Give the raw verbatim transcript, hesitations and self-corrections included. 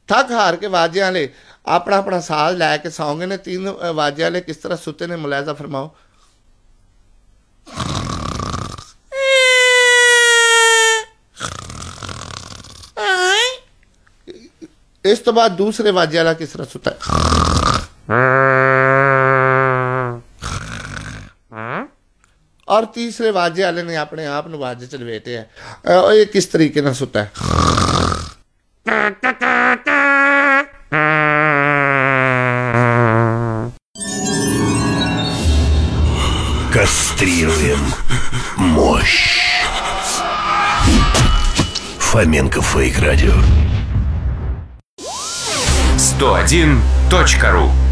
ਥੱਕ ਹਾਰ ਕੇ ਵਾਜੇ ਵਾਲੇ ਆਪਣਾ ਆਪਣਾ ਸਾਜ਼ ਲੈ ਕੇ ਸੌਂਗੇ ਨੇ। तीन वाजे वाले किस तरह सुते ने, मुलायजा फरमाओ। इस तो बाद दूसरे वाजे वाला किस तरह सुता है, और तीसरे वाजे वाले ने अपने आप ਨੂੰ वाजे च लपेटे है। ये किस तरीके ਨਾਲ सुता है। Кастрируем мощь. Фоменко Фейк Радио. сто один точка ру